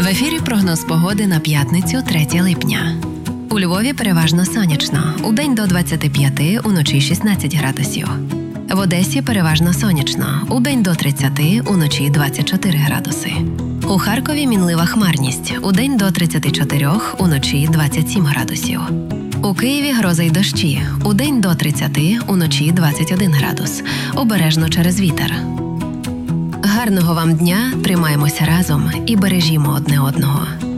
В ефірі прогноз погоди на п'ятницю, 3 липня. У Львові переважно сонячно. Удень до 25, уночі 16 градусів. В Одесі переважно сонячно. Удень до 30, уночі 24 градуси. У Харкові мінлива хмарність. Удень до 34, уночі 27 градусів. У Києві гроза й дощі. Удень до 30, уночі 21 градус. Обережно через вітер. Гарного вам дня, тримаємося разом і бережімо одне одного.